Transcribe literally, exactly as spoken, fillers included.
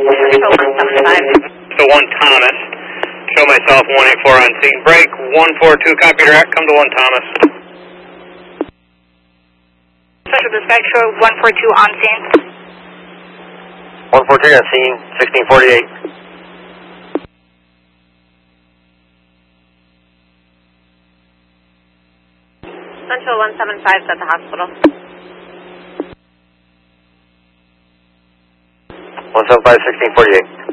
Central one seven five. To one Thomas. Show myself one eight four on scene. Break one four two, copy direct. Come to one Thomas. Central Dispatch, show one four two on scene. one four two on scene, sixteen forty-eight. Central one seven five is at the hospital. one seven five, sixteen forty-eight.